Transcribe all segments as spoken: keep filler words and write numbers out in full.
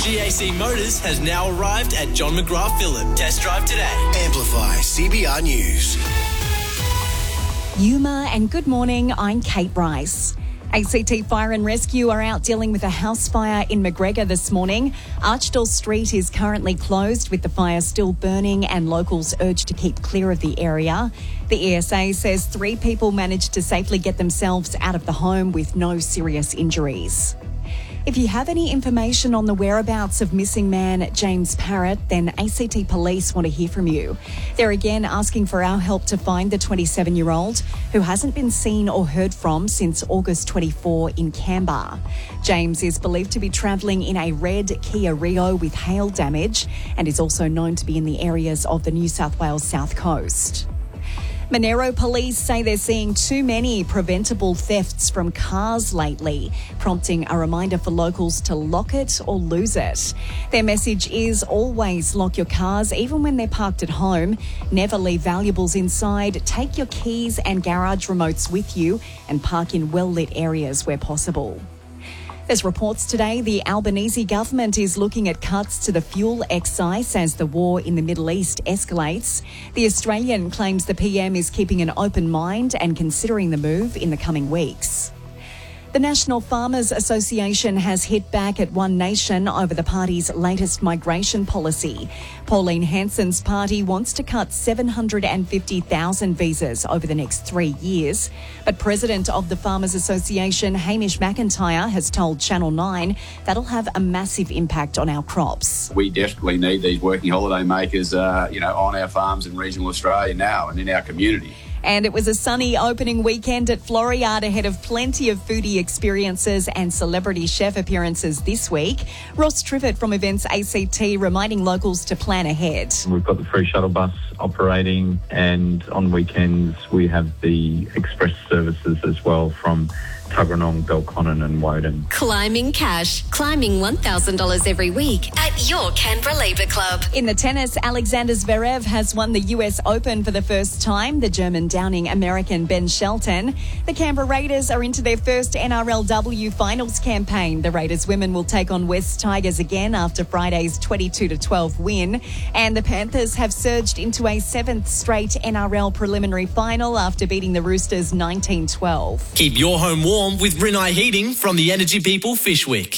G A C Motors has now arrived at John McGrath Phillip. Test drive today. Amplify C B R News. Yuma and good morning, I'm Kate Bryce. A C T Fire and Rescue are out dealing with a house fire in Macgregor this morning. Archdale Street is currently closed with the fire still burning and locals urged to keep clear of the area. The E S A says three people managed to safely get themselves out of the home with no serious injuries. If you have any information on the whereabouts of missing man James Parrott, then A C T Police want to hear from you. They're again asking for our help to find the twenty-seven-year-old who hasn't been seen or heard from since August twenty-fourth in Canberra. James is believed to be travelling in a red Kia Rio with hail damage and is also known to be in the areas of the New South Wales South Coast. Monero police say they're seeing too many preventable thefts from cars lately, prompting a reminder for locals to lock it or lose it. Their message is always lock your cars, even when they're parked at home. Never leave valuables inside. Take your keys and garage remotes with you and park in well-lit areas where possible. There's reports today the Albanese government is looking at cuts to the fuel excise as the war in the Middle East escalates. The Australian claims the P M is keeping an open mind and considering the move in the coming weeks. The National Farmers Association has hit back at One Nation over the party's latest migration policy. Pauline Hanson's party wants to cut seven hundred fifty thousand visas over the next three years. But President of the Farmers Association, Hamish McIntyre, has told Channel nine that'll have a massive impact on our crops. We desperately need these working holiday makers, uh, you know, on our farms in regional Australia now and in our community. And it was a sunny opening weekend at Floriade ahead of plenty of foodie experiences and celebrity chef appearances this week. Ross Trivett from Events A C T reminding locals to plan ahead. We've got the free shuttle bus operating, and on weekends we have the express services as well from Tuggeranong, Belconnen and Woden. Climbing cash. Climbing one thousand dollars every week at your Canberra Labour Club. In the tennis, Alexander Zverev has won the U S Open for the first time. The German downing American Ben Shelton. The Canberra Raiders are into their first N R L W finals campaign. The Raiders women will take on West Tigers again after Friday's twenty-two to twelve win. And the Panthers have surged into a seventh straight N R L preliminary final after beating the Roosters nineteen twelve. Keep your home warm with Rinnai Heating from the Energy People Fishwick.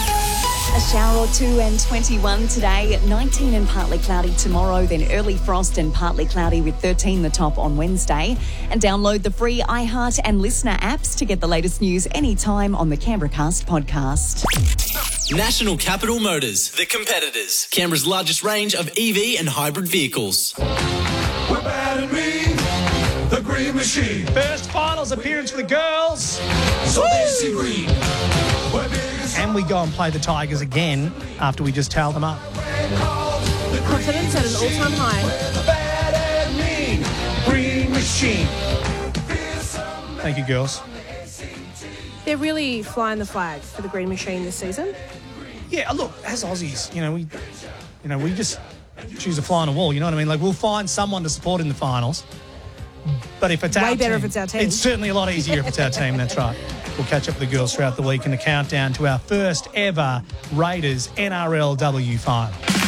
A shower or two and twenty-one today, nineteen and partly cloudy tomorrow, then early frost and partly cloudy with thirteen the top on Wednesday. And download the free iHeart and Listener apps to get the latest news anytime on the Canberra Cast podcast. National Capital Motors, the competitors. Canberra's largest range of E V and hybrid vehicles. We're bad and mean, the Green Machine. First finals appearance for the girls. So they see green. We're big as And we go and play the Tigers again after we just towel them up. Confidence at an all-time high. We're the bad and mean Green Machine. Thank you, girls. They're really flying the flag for the Green Machine this season. Yeah, look, as Aussies, you know, we, you know, we just choose a fly on a wall. You know what I mean? Like, we'll find someone to support in the finals. But if it's Way our better team, if it's our team. It's certainly a lot easier if it's our team, that's right. We'll catch up with the girls throughout the week in the countdown to our first ever Raiders N R L W final.